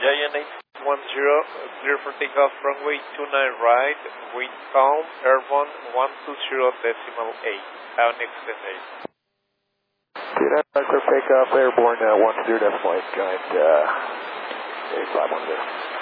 Giant 810, clear for takeoff, runway 29 right, wind calm, airborne 120.8. Have an excellent day. 29 right for takeoff, airborne 10.8, Giant 8510.